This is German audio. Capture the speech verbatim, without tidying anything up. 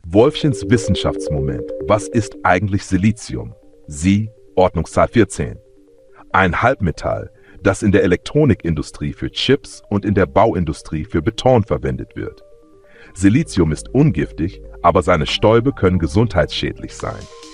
Wolfchens Wissenschaftsmoment. Was ist eigentlich Silizium? Sie, Ordnungszahl vierzehn. Ein Halbmetall, das in der Elektronikindustrie für Chips und in der Bauindustrie für Beton verwendet wird. Silizium ist ungiftig, aber seine Stäube können gesundheitsschädlich sein.